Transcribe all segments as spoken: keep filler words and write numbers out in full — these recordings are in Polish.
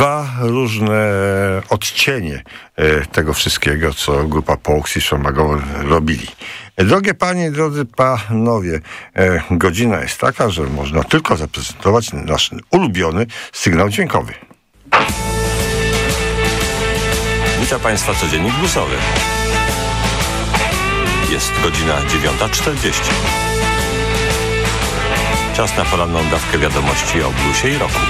dwa różne odcienie tego wszystkiego, co grupa Pogues i Sean McGowan robili. Drogie panie, drodzy panowie, godzina jest taka, że można tylko zaprezentować nasz ulubiony sygnał dźwiękowy. Witam Państwa, codziennik bluesowy. Jest godzina dziewiąta czterdzieści. Czas na poranną dawkę wiadomości o bluesie i rocku.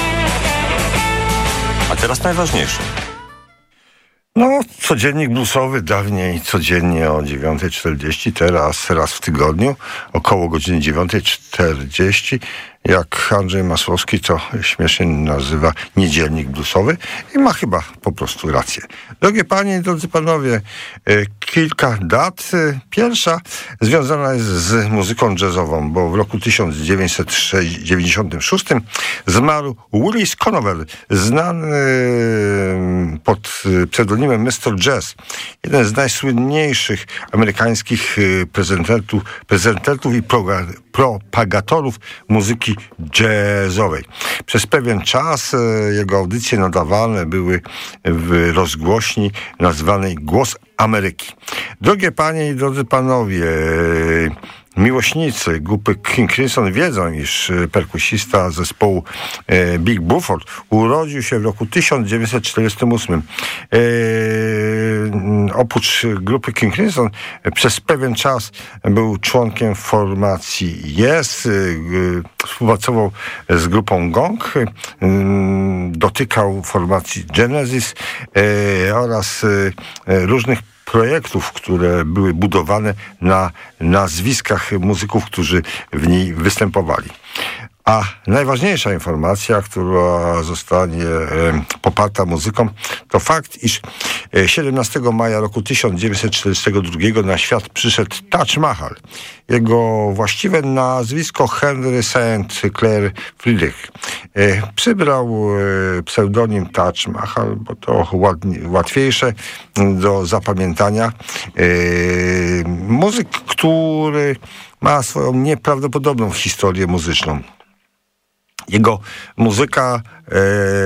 A teraz najważniejsze. No, codziennik bluesowy, dawniej codziennie o dziewiąta czterdzieści, teraz raz w tygodniu, około godziny dziewiąta czterdzieści. Jak Andrzej Masłowski to śmiesznie nazywa niedzielnik bluesowy i ma chyba po prostu rację. Drogie panie i drodzy panowie, kilka dat. Pierwsza związana jest z muzyką jazzową, bo w roku tysiąc dziewięćset dziewięćdziesiątym szóstym zmarł Willis Conover, znany pod pseudonimem mister Jazz, jeden z najsłynniejszych amerykańskich prezententów, prezententów i propagatorów muzyki jazzowej. Przez pewien czas jego audycje nadawane były w rozgłośni nazwanej Głos Ameryki. Drogie panie i drodzy panowie, miłośnicy grupy King Crimson wiedzą, iż perkusista zespołu e, Big Buford urodził się w roku tysiąc dziewięćset czterdziestym ósmym. E, oprócz grupy King Crimson e, przez pewien czas był członkiem formacji Yes, e, współpracował z grupą Gong, e, dotykał formacji Genesis e, oraz e, różnych projektów, które były budowane na nazwiskach muzyków, którzy w niej występowali. A najważniejsza informacja, która zostanie e, poparta muzyką, to fakt, iż siedemnastego maja roku tysiąc dziewięćset czterdziestego drugiego na świat przyszedł Taj Mahal. Jego właściwe nazwisko Henry Saint Clair Friedrich. E, przybrał e, pseudonim Taj Mahal, bo to ładnie, łatwiejsze do zapamiętania. E, muzyk, który ma swoją nieprawdopodobną historię muzyczną. Jego muzyka e,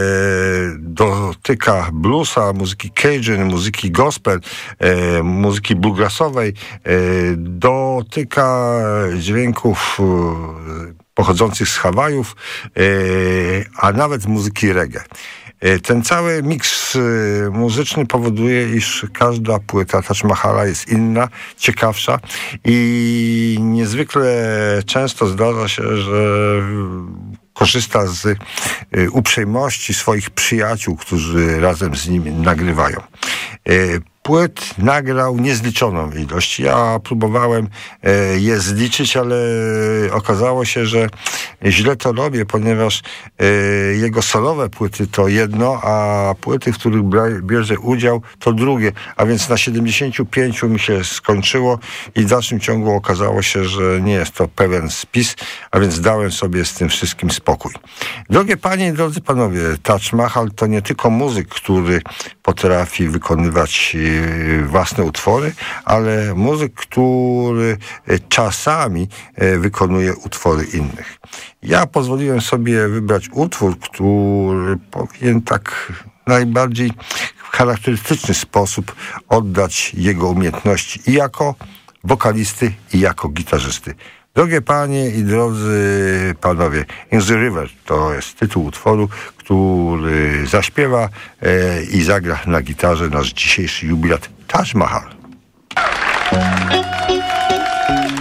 dotyka bluesa, muzyki cajun, muzyki gospel, e, muzyki bluegrassowej, e, dotyka dźwięków e, pochodzących z Hawajów, e, a nawet muzyki reggae. Ten cały miks muzyczny powoduje, iż każda płyta Taj Mahala jest inna, ciekawsza i niezwykle często zdarza się, że korzysta z uprzejmości swoich przyjaciół, którzy razem z nim nagrywają. Płyt nagrał niezliczoną ilość. Ja próbowałem je zliczyć, ale okazało się, że źle to robię, ponieważ jego solowe płyty to jedno, a płyty, w których bierze udział, to drugie. A więc na siedemdziesięciu pięciu mi się skończyło i w dalszym ciągu okazało się, że nie jest to pewien spis, a więc dałem sobie z tym wszystkim spokój. Drogie panie i drodzy panowie, Taj Mahal to nie tylko muzyk, który potrafi wykonywać własne utwory, ale muzyk, który czasami wykonuje utwory innych. Ja pozwoliłem sobie wybrać utwór, który powinien tak najbardziej w charakterystyczny sposób oddać jego umiejętności i jako wokalisty, i jako gitarzysty. Drogie panie i drodzy panowie, In the River to jest tytuł utworu, który zaśpiewa e, i zagra na gitarze nasz dzisiejszy jubilat Taj Mahal.